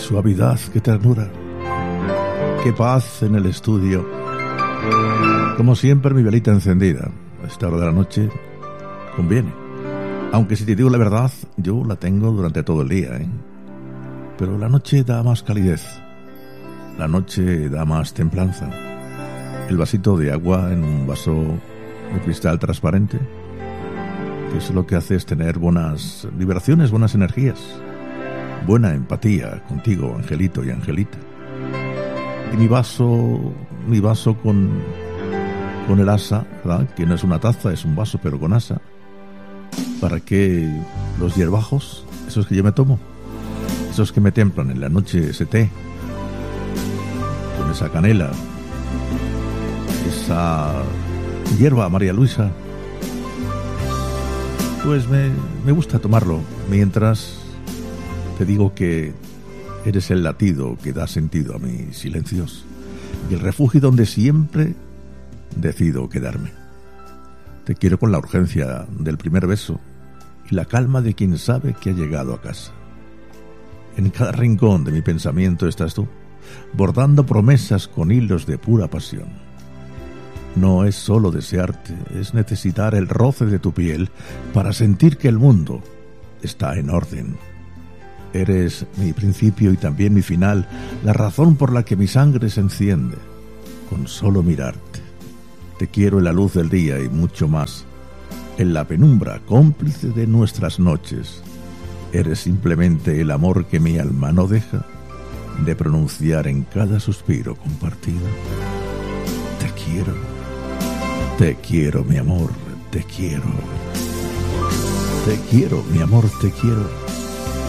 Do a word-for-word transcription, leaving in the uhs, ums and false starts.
suavidad, qué ternura, qué paz en el estudio. Como siempre, mi velita encendida. A esta hora de la noche conviene. Aunque si te digo la verdad, yo la tengo durante todo el día, ¿eh? Pero la noche da más calidez. La noche da más templanza. El vasito de agua en un vaso de cristal transparente, que eso lo que hace es tener buenas vibraciones, buenas energías, buena empatía contigo, Angelito y Angelita. Y mi vaso, mi vaso con, con el asa, ¿verdad? Que no es una taza, es un vaso, pero con asa, para que los hierbajos, esos que yo me tomo, esos que me templan en la noche, ese té, con esa canela, esa hierba María Luisa, pues me, me gusta tomarlo mientras te digo que eres el latido que da sentido a mis silencios y el refugio donde siempre decido quedarme. Te quiero con la urgencia del primer beso y la calma de quien sabe que ha llegado a casa. En cada rincón de mi pensamiento estás tú, bordando promesas con hilos de pura pasión. No es solo desearte, es necesitar el roce de tu piel para sentir que el mundo está en orden. Eres mi principio y también mi final, la razón por la que mi sangre se enciende con solo mirarte. Te quiero en la luz del día y mucho más, en la penumbra, cómplice de nuestras noches. Eres simplemente el amor que mi alma no deja de pronunciar en cada suspiro compartido. Te quiero, te quiero, mi amor, te quiero. Te quiero, mi amor, te quiero.